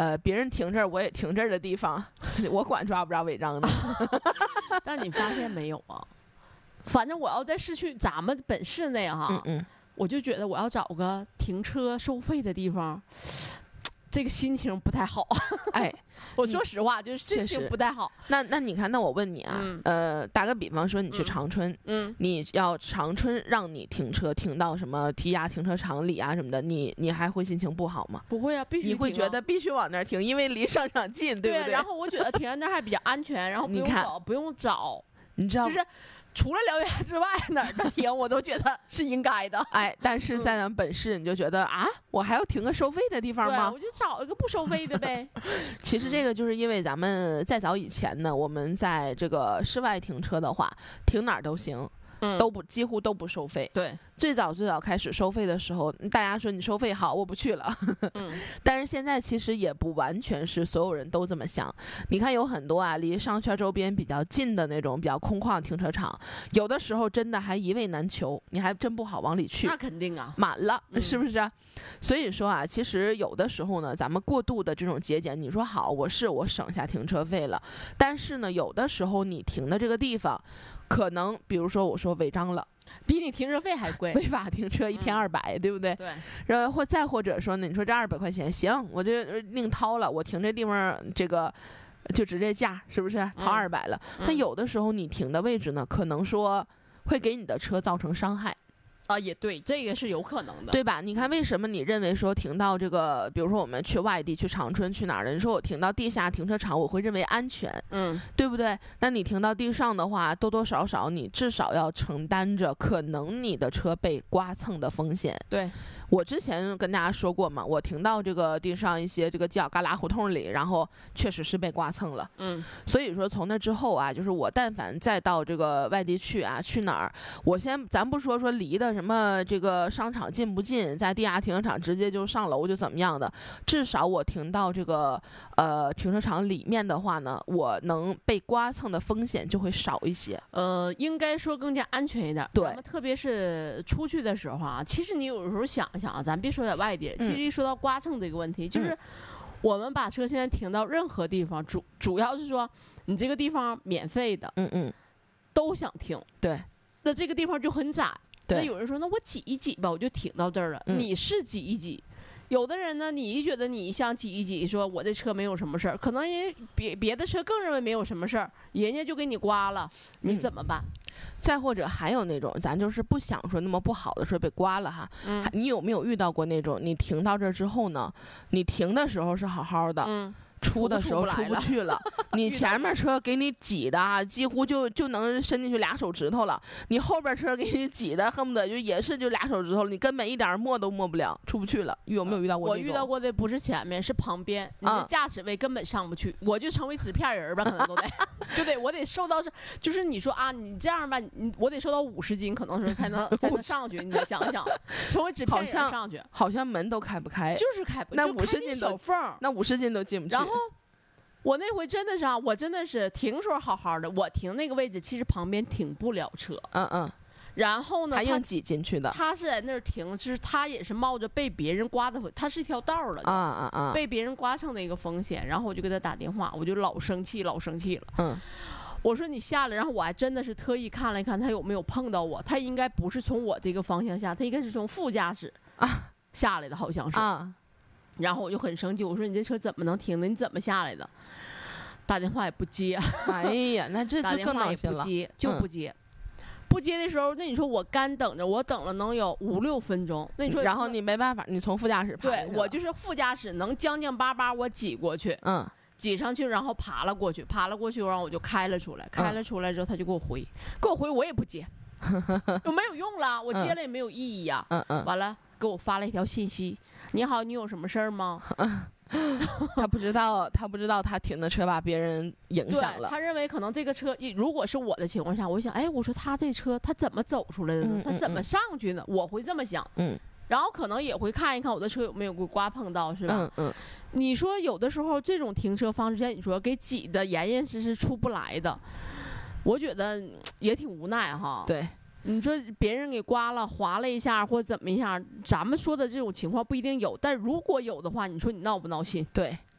别人停这儿我也停这儿的地方，我管抓不抓违章呢？ 但你发现没有啊？反正我要在市区，咱们本市内哈，我就觉得我要找个停车收费的地方，这个心情不太好。 哎， 我说实话，就是心情不太好。 那你看，那我问你啊，打个比方说，你去长春，你要长春让你停车停到什么提亚停车场里啊什么的，你还会心情不好吗？ 不会啊，必须停啊。 你会觉得必须往那儿停，因为离商场近，对不对？ 然后我觉得停在那儿还比较安全，然后不用找， 你知道就是。除了辽源之外，哪儿的停我都觉得是应该的。 哎，但是在咱们本市，你就觉得啊，我还要停个收费的地方吗？ 我就找一个不收费的呗。 其实这个就是因为咱们再早以前呢，我们在这个室外停车的话，停哪儿都行。几乎都不收费。 对， 最早开始收费的时候，大家说你收费好，我不去了。但是现在其实也不完全是所有人都这么想。你看有很多啊，离商圈周边比较近的那种比较空旷停车场，有的时候真的还一位难求，你还真不好往里去。 那肯定啊， 满了，是不是？所以说啊，其实有的时候呢，咱们过度的这种节俭，你说好，我省下停车费了，但是呢，有的时候你停的这个地方。可能比如说我说违章了， 比你停车费还贵， 违法停车1天200，对不对？ 对。 然后或者说呢，你说这200块钱行，我就另掏了，我停这地方这个就值这价，是不是掏200了？但有的时候你停的位置呢，可能说会给你的车造成伤害。 也对，这个是有可能的， 对吧？你看为什么你认为说停到这个，比如说我们去外地去长春去哪儿的，你说我停到地下停车场，我会认为安全，对不对？那你停到地上的话，多多少少你至少要承担着可能你的车被刮蹭的风险。 对。 我之前跟大家说过嘛，我停到这个地上一些这个犄角旮旯胡同里，然后确实是被刮蹭了。所以说从那之后啊，就是我但凡再到这个外地去啊，去哪儿，咱不说离的什么这个商场近不近，在地下停车场直接就上楼就怎么样的，至少我停到这个停车场里面的话呢，我能被刮蹭的风险就会少一些。 应该说更加安全一点。 对， 咱们特别是出去的时候啊，其实你有时候想一想啊，咱别说在外地，其实一说到刮蹭这个问题，就是我们把车现在停到任何地方，主要是说你这个地方免费的，都想停。 对， 那这个地方就很窄。 对， 那有人说，那我挤一挤吧，我就停到这儿了。你是挤一挤。有的人呢，你觉得你想挤一挤，说我这车没有什么事儿，可能人别的车更认为没有什么事儿，人家就给你刮了，你怎么办？ 再或者还有那种，咱就是不想说那么不好的说被刮了哈。你有没有遇到过那种，你停到这之后呢，你停的时候是好好的，出的时候出不去了，你前面车给你挤的几乎就能伸进去2手指头了，你后边车给你挤的恨不得也是就2手指头了，你根本一点摸都摸不了，出不去了。有没有遇到过那种？ 我遇到过的不是前面，是旁边，你的驾驶位根本上不去，我就成为纸片人吧，可能都得我得受到就是你说啊，你这样吧，我得受到50斤，可能是才能上去，你想想，成为纸片人上去， 好像门都开不开， 就是开不， 那50斤小缝， 那50斤都进不去。 然后我那回真的是我真的是停时候好好的，我停那个位置其实旁边停不了车，然后呢， 他硬挤进去的。 他是在那儿停，就是他也是冒着被别人刮的，他是一条道了，被别人刮蹭的一个风险。然后我就给他打电话，我就老生气了。我说你下来，然后我还真的是特意看了一看他有没有碰到我，他应该不是从我这个方向下，他应该是从副驾驶下来的，好像是然后我就很生气，我说你这车怎么能停的？你怎么下来的？打电话也不接。 哎呀，那这次更闹心了。 打电话也不接，就不接。不接的时候，那你说我干等着，我等了能有5、6分钟。那你说， 然后你没办法，你从副驾驶爬对我就是副驾驶，能将巴巴我挤过去，挤上去，然后爬了过去，然后我就开了出来，之后他就给我回，我也不接，有没有用了？我接了也没有意义呀。完了给我发了一条信息：你好，你有什么事儿吗？ 他不知道他停的车把别人影响了。 他认为可能这个车，如果是我的情况下，我想，我说他这车他怎么走出来的呢？他怎么上去呢？我会这么想。然后可能也会看一看我的车有没有给刮碰到，是吧？你说有的时候这种停车方式，像你说给挤的严严实实出不来的，我觉得也挺无奈哈。 对。 你说别人给刮了划了一下或怎么一下，咱们说的这种情况不一定有，但如果有的话，你说你闹不闹心？ 对，